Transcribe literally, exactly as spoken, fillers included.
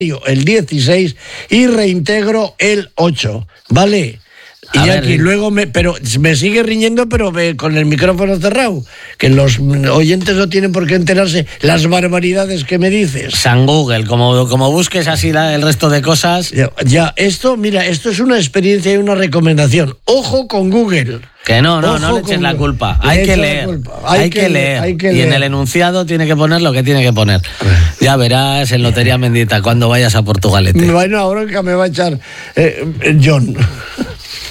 el dieciséis y reintegro el ocho, ¿vale? Y A aquí ver, luego me, pero me sigue riñendo, pero me- con el micrófono cerrado, que los oyentes no tienen por qué enterarse las barbaridades que me dices. San Google, como, como busques así la- el resto de cosas, Ya, ya, esto, mira, esto es una experiencia y una recomendación. Ojo con Google. que no, no, no Ojo le eches con- la culpa. le Hay echo que la leer. culpa. Hay, que, leer. hay que y en leer. el enunciado tiene que poner lo que tiene que poner. Ya verás en Lotería Mendita cuando vayas a Portugalete. Bueno, ahora que me va a echar eh, eh, John.